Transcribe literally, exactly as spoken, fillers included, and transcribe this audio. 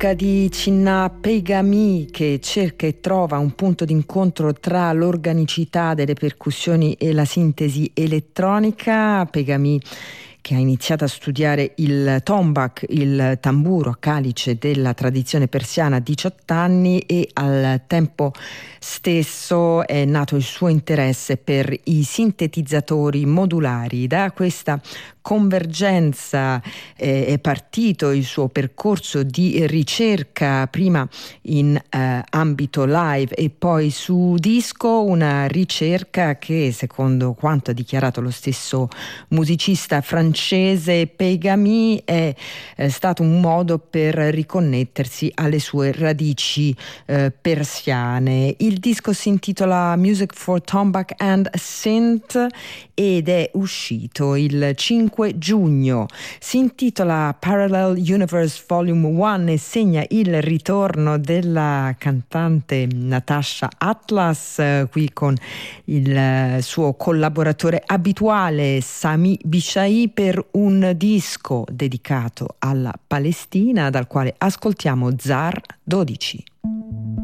musica di Chinna Peigami, che cerca e trova un punto d'incontro tra l'organicità delle percussioni e la sintesi elettronica. Peigami, che ha iniziato a studiare il tombak, il tamburo a calice della tradizione persiana, a diciotto anni, e al tempo stesso è nato il suo interesse per i sintetizzatori modulari. Da questa convergenza eh, è partito il suo percorso di ricerca, prima in eh, ambito live e poi su disco, una ricerca che, secondo quanto ha dichiarato lo stesso musicista francese Peigami, è eh, stato un modo per riconnettersi alle sue radici eh, persiane. Il disco si intitola Music for Tombak and Synth ed è uscito il cinque giugno. Si intitola Parallel Universe Volume uno e segna il ritorno della cantante Natasha Atlas, eh, qui con il eh, suo collaboratore abituale Sami Bishai, per un disco dedicato alla Palestina, dal quale ascoltiamo Zar dodici.